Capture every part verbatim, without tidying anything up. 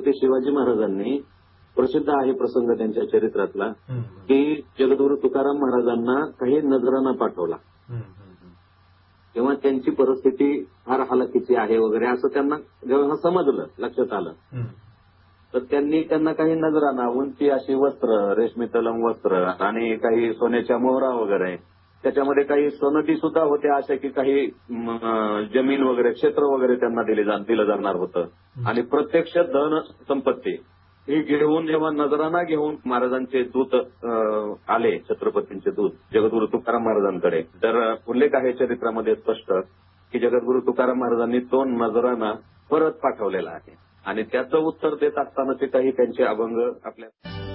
छत्रपती शिवाजी महाराजांनी प्रसिद्ध आहे प्रसंग त्यांच्या चरित्रातला की जगद्गुरू तुकाराम महाराजांना काही नजराना पाठवला तेव्हा त्यांची परिस्थिती फार हलाखीची आहे वगैरे असं त्यांना जेव्हा समजलं लक्षात आलं तर त्यांनी त्यांना काही नजराना उंची अशी वस्त्र रेशमी तलम वस्त्र आणि काही सोन्याच्या मोहरा वगैरे त्याच्यामध्ये काही सनदी सुद्धा होत्या अशा की काही जमीन वगैरे क्षेत्र वगैरे त्यांना दिले दिलं जाणार होतं आणि प्रत्यक्ष धन संपत्ती ही घेऊन जेव्हा नजराना घेऊन महाराजांचे दूत आले छत्रपतींचे दूत जगद्गुरू तुकाराम महाराजांकडे तर उल्लेख आहे चरित्रामध्ये स्पष्ट की जगद्गुरू तुकाराम महाराजांनी तो नजराना परत पाठवलेला आहे आणि त्याचं उत्तर देत असतानाचे काही त्यांचे अभंग आपल्या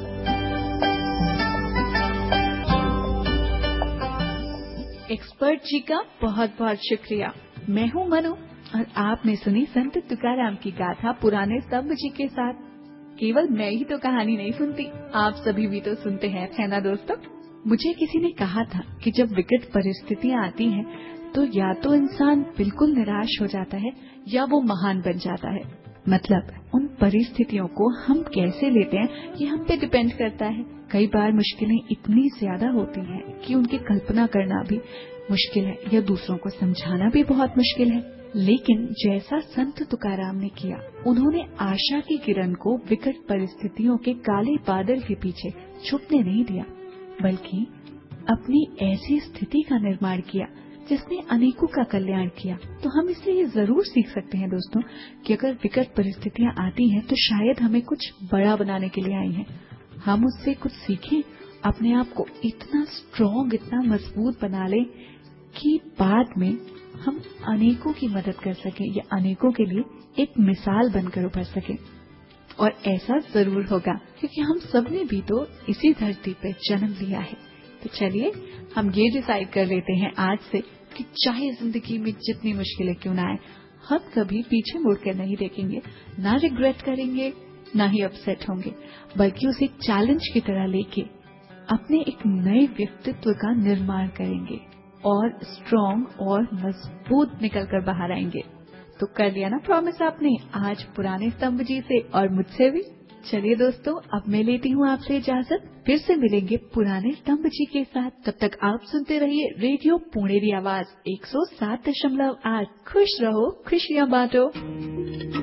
एक्सपर्ट जी का बहुत बहुत शुक्रिया। मैं हूं मनु और आपने सुनी संत तुकाराम की गाथा पुराने स्तंभ जी के साथ। केवल मैं ही तो कहानी नहीं सुनती, आप सभी भी तो सुनते हैं, है ना दोस्तों। मुझे किसी ने कहा था कि जब विकट परिस्थितियां आती हैं तो या तो इंसान बिल्कुल निराश हो जाता है या वो महान बन जाता है। मतलब उन परिस्थितियों को हम कैसे लेते हैं ये हम पे डिपेंड करता है। कई बार मुश्किलें इतनी ज्यादा होती हैं कि उनकी कल्पना करना भी मुश्किल है या दूसरों को समझाना भी बहुत मुश्किल है। लेकिन जैसा संत तुकाराम ने किया, उन्होंने आशा की किरण को विकट परिस्थितियों के काले बादल के पीछे छुपने नहीं दिया, बल्कि अपनी ऐसी स्थिति का निर्माण किया जिसने अनेकों का कल्याण किया। तो हम इससे ये जरूर सीख सकते हैं दोस्तों कि अगर विकट परिस्थितियां आती हैं तो शायद हमें कुछ बड़ा बनाने के लिए आई हैं। हम उससे कुछ सीखें, अपने आप को इतना स्ट्रॉन्ग, इतना मजबूत बना लें कि बाद में हम अनेकों की मदद कर सकें या अनेकों के लिए एक मिसाल बनकर उभर सकें। और ऐसा जरूर होगा क्योंकि हम सबने भी तो इसी धरती पर जन्म लिया है। तो चलिए हम ये डिसाइड कर लेते हैं आज से कि चाहे जिंदगी में जितनी मुश्किलें क्यों ना आए, हम कभी पीछे मुड़कर नहीं देखेंगे, ना रिग्रेट करेंगे, ना ही अपसेट होंगे, बल्कि उसे एक चैलेंज की तरह लेके अपने एक नए व्यक्तित्व का निर्माण करेंगे और स्ट्रॉन्ग और मजबूत निकलकर बाहर आएंगे। तो कर लिया ना प्रॉमिस आपने आज पुराने स्तंभ जी से और मुझसे भी। चलिए दोस्तों, अब मैं लेती हूँ आपसे इजाजत, फिर से मिलेंगे पुराने स्तंभ जी के साथ। तब तक आप सुनते रहिए रेडियो पुणेरी आवाज एक सौ सात दशमलव आठ। खुश रहो, खुशियाँ बांटो।